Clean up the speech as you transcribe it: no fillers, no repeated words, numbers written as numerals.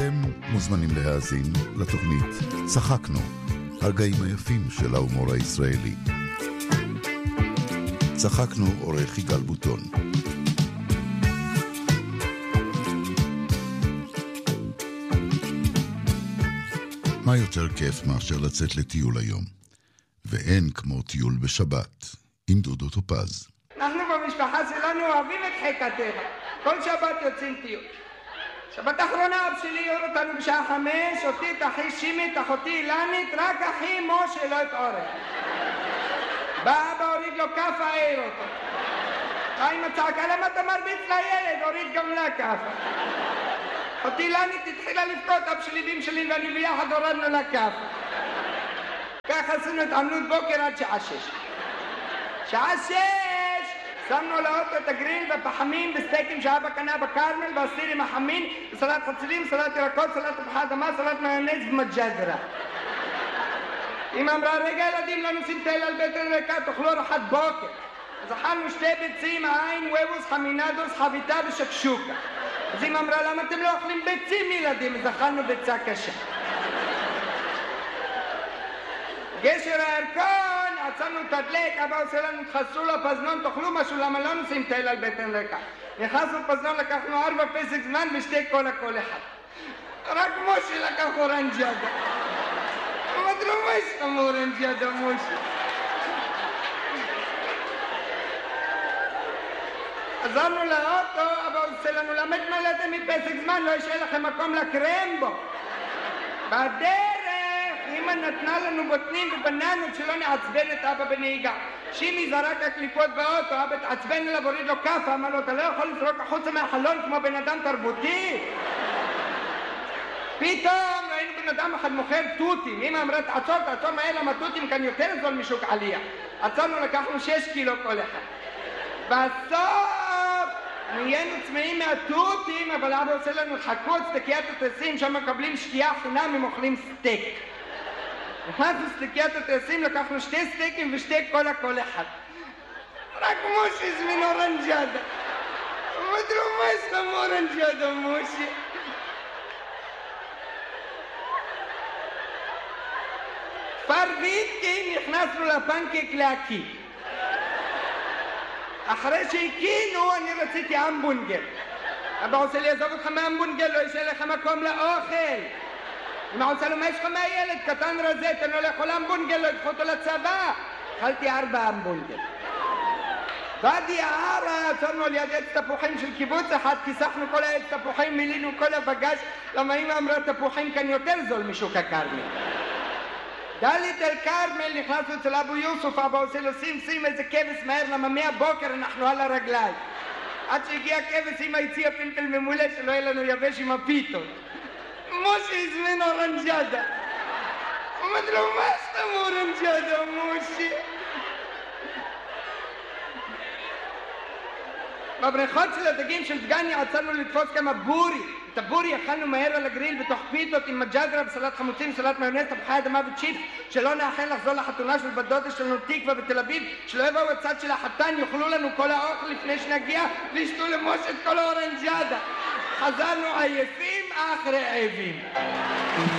אתם מוזמנים להאזין לתוכנית צחקנו, הרגעים היפים של ההומור הישראלי. צחקנו עורך יגאל בוטון. מה יותר כיף מאשר לצאת לטיול היום? ואין כמו טיול בשבת, עם דודו טופז. אנחנו במשפחה שלנו אוהבים את חיק הטבע. כל שבת יוצאים טיול. שבת האחרונה אב שלי יורד אותנו בשעה 5, אותי, את אחי שימי, את אחותי אילנית, רק אחי משה לא התעורר. בא אבא הוריד לו כף העיר אותו. אמא צעקה, למה אתה מרביץ לילד? הוריד גם לה כפה. אותי אילנית התחילה לבכות, אב שלי ואמא שלי ואני ביחד הורדנו לה כפה. ככה עשינו את עמלות בוקר עד שעה 6. שעה 6! שמנו לאוטו את הגריל והפחמים וסטייקים שאבא קנה בקרמל והסירים החמים וסלט חצילים, סלט ירקות, סלט תפוחי אדמה, סלט מיונז ומג'דרה. אמא אמרה, רגע ילדים, לא נשים תל על בטן ריקה, תאכלו ארוחת בוקר. אז אכלנו 2 ביצים, עין, וובוס, חמינדוס, חביתה ושקשוקה. אז אמא אמרה, למה אתם לא אוכלים ביצים ילדים? אז אכלנו ביצה קשה. גשר הירקון, עצרנו את הדלק, אבא עושה לנו, תחסו לו פזנון, תאכלו משהו, למה לא נשים תל על בטן ריקה? נכנסנו פזנון, לקחנו 4 פסק זמן ו2 קולה כל אחד. רק משה לקח אורנג'אדה. אמרתי לו, מה יש לך אורנג'אדה, משה? עזרנו לאוטו, אבא עושה לנו, למה התמלאתם מפסק זמן, לא ישאר לכם מקום לקרמבו. בדרך אמא נתנה לנו בוטנים ובננות שלא נעצבן את אבא בנהיגה. שימי זרק הקליפות באוטו, אבא תעצבן אליו, הוריד לו כפה, אמר לו, אתה לא יכול לזרוק החוצה מהחלון כמו בן אדם תרבותי? פתאום ראינו בן אדם אחד מוכר תותים. אמא אמרה, תעצור מהר, למה תותים כאן יותר זול משוק עליה. עצרנו, לקחנו 6 קילו כל אחד. בסוף נהיינו צמאים מהתותים, אבל אבא עושה לנו חכות, סטקיית הטסים, שם מקבלים שתייה חינם אם אוכלים סטייק. נכנסנו סטקיית הטסים, לקחנו 2 סטייקים ו2 קולה כל אחד. רק משה הזמין אורנג'אדה. אמרתי לו, מה יש לך אורנג'אדה, משה? פרביטקי, נכנסנו לפנקק להקיא. אחרי שהקינו, אני רציתי המבורגר. אבא עושה לי, עזוב אותך מהמבורגר, לא יש לך מקום לאוכל. אמא עושה לו, מה יש לך מהילד? קטן רזה, תן לו לאכול המבורגר, לא יקחו אותו לצבא. אכלתי 4 המבורגר. ואדי הערה, עצרנו על יד עץ תפוחים של קיבוץ אחד, כיסחנו כל העץ תפוחים, מילינו כל הבגש, למה אמא אמרה, תפוחים כאן יותר זול משוק הכרמל. דלית אל כרמל, נכנסנו אצל אבו יוסוף, אבא עושה לו, שים איזה כבש מהר, למה מהבוקר אנחנו על הרגליים. עד שהגיע כבש, אמא הציעה פלפל ממולא, שלא יהיה לנו יבש עם הפיתות. משה הזמין אורנג'אדה. אמרתי לו, מה יש לך אורנג'אדה, משה? בבריכות של הדגים של דגניה עצרנו לתפוס כמה בורי. את הבורי אכלנו מהר על הגריל בתוך פיתות עם מג'דרה וסלט חמוצים, סלט מיונז, תפוחי אדמה וצ'יפס, שלא נאחל לחזור לחתונה של בת דודה שלנו תקווה בתל אביב, שלא יבואו הצד של החתן, יאכלו לנו כל האוכל לפני שנגיע וישתו למשה את כל האורנג'אדה. חזרנו עייפים אך רעבים.